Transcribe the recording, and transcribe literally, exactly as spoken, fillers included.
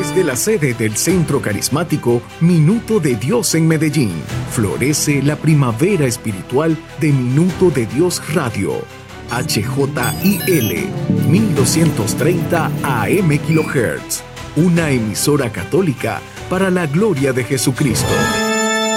Desde la sede del Centro Carismático Minuto de Dios en Medellín, florece la primavera espiritual de Minuto de Dios Radio. H J I L mil doscientos treinta A M kHz, una emisora católica para la gloria de Jesucristo.